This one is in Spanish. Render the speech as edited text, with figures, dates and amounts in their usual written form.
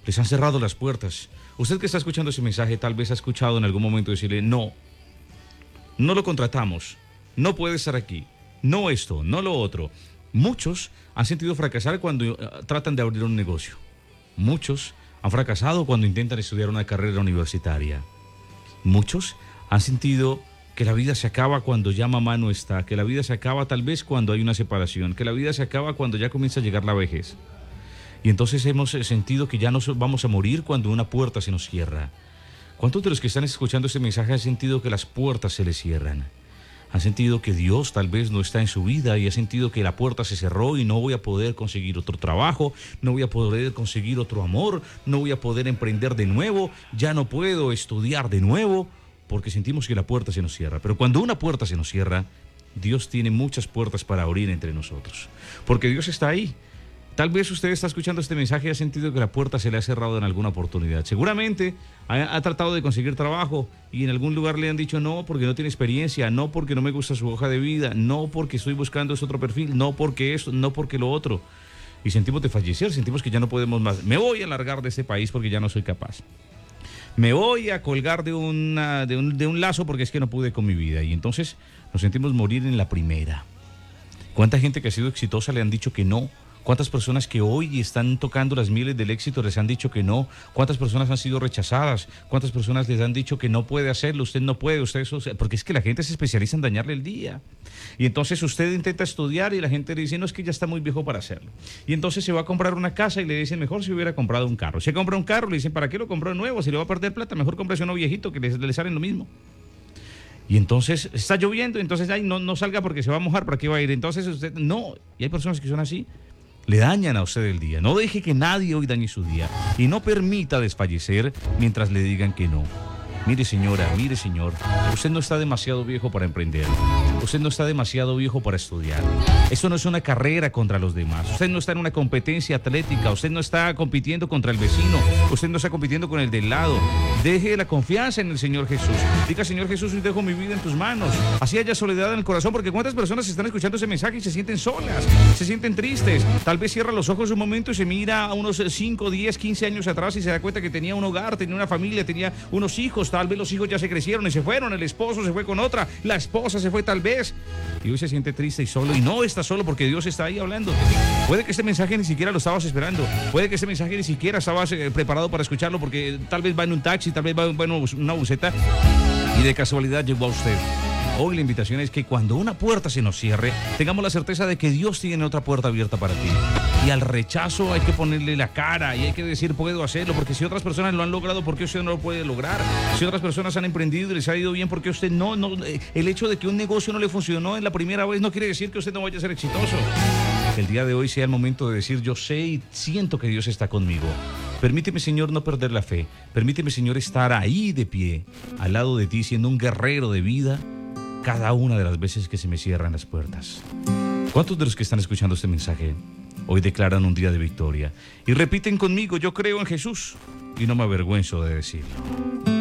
Les han cerrado las puertas. Usted que está escuchando ese mensaje tal vez ha escuchado en algún momento decirle, no, no lo contratamos, no puede estar aquí, no esto, no lo otro. Muchos han sentido fracasar cuando tratan de abrir un negocio. Muchos han fracasado cuando intentan estudiar una carrera universitaria. Muchos han sentido que la vida se acaba cuando ya mamá no está, que la vida se acaba tal vez cuando hay una separación, que la vida se acaba cuando ya comienza a llegar la vejez. Y entonces hemos sentido que ya nos vamos a morir cuando una puerta se nos cierra. ¿Cuántos de los que están escuchando este mensaje han sentido que las puertas se les cierran? Han sentido que Dios tal vez no está en su vida y han sentido que la puerta se cerró y no voy a poder conseguir otro trabajo, no voy a poder conseguir otro amor, no voy a poder emprender de nuevo, ya no puedo estudiar de nuevo, porque sentimos que la puerta se nos cierra. Pero cuando una puerta se nos cierra, Dios tiene muchas puertas para abrir entre nosotros, porque Dios está ahí. Tal vez usted está escuchando este mensaje y ha sentido que la puerta se le ha cerrado en alguna oportunidad. Seguramente ha tratado de conseguir trabajo y en algún lugar le han dicho no porque no tiene experiencia, no porque no me gusta su hoja de vida, no porque estoy buscando ese otro perfil, no porque esto, no porque lo otro. Y sentimos de fallecer, sentimos que ya no podemos más. Me voy a largar de este país porque ya no soy capaz. Me voy a colgar de un lazo porque es que no pude con mi vida. Y entonces nos sentimos morir en la primera. ¿Cuánta gente que ha sido exitosa le han dicho que no? ¿Cuántas personas que hoy están tocando las mieles del éxito les han dicho que no? ¿Cuántas personas han sido rechazadas? ¿Cuántas personas les han dicho que no puede hacerlo? Usted no puede, usted eso... Porque es que la gente se especializa en dañarle el día. Y entonces usted intenta estudiar y la gente le dice, no, es que ya está muy viejo para hacerlo. Y entonces se va a comprar una casa y le dicen, mejor si hubiera comprado un carro. Se compra un carro, le dicen, ¿para qué lo compró nuevo? Si le va a perder plata, mejor cómprese uno viejito que le sale lo mismo. Y entonces está lloviendo, entonces ay, no salga porque se va a mojar, ¿para qué va a ir? Entonces usted, no. Y hay personas que son así. Le dañan a usted el día. No deje que nadie hoy dañe su día y no permita desfallecer mientras le digan que no. Mire señora, mire señor, usted no está demasiado viejo para emprender. Usted no está demasiado viejo para estudiar. Esto no es una carrera contra los demás. Usted no está en una competencia atlética. Usted no está compitiendo contra el vecino. Usted no está compitiendo con el del lado. Deje la confianza en el Señor Jesús. Diga, Señor Jesús, hoy dejo mi vida en tus manos. Así haya soledad en el corazón, porque cuántas personas están escuchando ese mensaje y se sienten solas, se sienten tristes. Tal vez cierra los ojos un momento y se mira a unos 5, 10, 15 años atrás y se da cuenta que tenía un hogar, tenía una familia, tenía unos hijos. Tal vez los hijos ya se crecieron y se fueron, el esposo se fue con otra, la esposa se fue tal vez. Y hoy se siente triste y solo, y no está solo porque Dios está ahí hablando. Puede que este mensaje ni siquiera lo estabas esperando. Puede que este mensaje ni siquiera estabas preparado para escucharlo porque tal vez va en un taxi, tal vez va en una buseta y de casualidad llegó a usted. Hoy la invitación es que cuando una puerta se nos cierre, tengamos la certeza de que Dios tiene otra puerta abierta para ti. Y al rechazo hay que ponerle la cara y hay que decir, puedo hacerlo, porque si otras personas lo han logrado, ¿por qué usted no lo puede lograr? Si otras personas han emprendido y les ha ido bien, ¿por qué usted no? El hecho de que un negocio no le funcionó en la primera vez no quiere decir que usted no vaya a ser exitoso. Que el día de hoy sea el momento de decir, yo sé y siento que Dios está conmigo. Permíteme, Señor, no perder la fe. Permíteme, Señor, estar ahí de pie, al lado de ti, siendo un guerrero de vida, cada una de las veces que se me cierran las puertas. ¿Cuántos de los que están escuchando este mensaje hoy declaran un día de victoria? Y repiten conmigo, yo creo en Jesús y no me avergüenzo de decirlo.